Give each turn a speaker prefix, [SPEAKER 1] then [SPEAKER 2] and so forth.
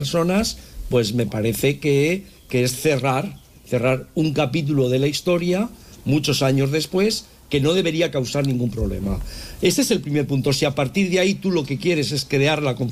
[SPEAKER 1] personas, pues me parece que es cerrar un capítulo de la historia muchos años después, que no debería causar ningún problema. Ese es el primer punto. Si a partir de ahí tú lo que quieres es crear la